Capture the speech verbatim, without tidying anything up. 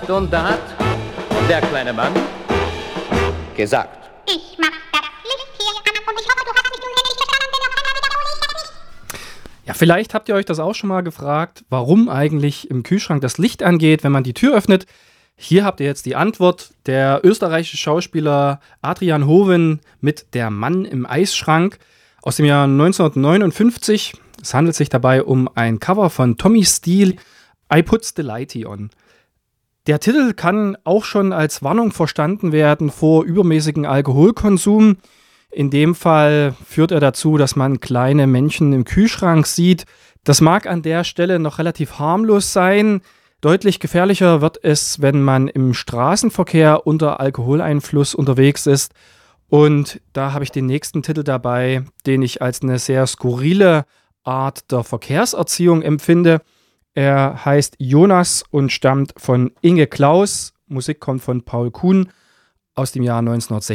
Und da hat der kleine Mann gesagt: Ich mach das Licht hier an und ich hoffe, du hast mich nun endlich verstanden, denn auf einmal wiederhole ich das nicht. Ja, vielleicht habt ihr euch das auch schon mal gefragt, warum eigentlich im Kühlschrank das Licht angeht, wenn man die Tür öffnet. Hier habt ihr jetzt die Antwort. Der österreichische Schauspieler Adrian Hoven mit Der Mann im Eisschrank aus dem Jahr neunzehnhundertneunundfünfzig. Es handelt sich dabei um ein Cover von Tommy Steele, I Puts the Lighty On. Der Titel kann auch schon als Warnung verstanden werden vor übermäßigen Alkoholkonsum. In dem Fall führt er dazu, dass man kleine Männchen im Kühlschrank sieht. Das mag an der Stelle noch relativ harmlos sein. Deutlich gefährlicher wird es, wenn man im Straßenverkehr unter Alkoholeinfluss unterwegs ist. Und da habe ich den nächsten Titel dabei, den ich als eine sehr skurrile Art der Verkehrserziehung empfinde. Er heißt Jonas und stammt von Inge Klaus. Musik kommt von Paul Kuhn aus dem Jahr neunzehnhundertsechzig.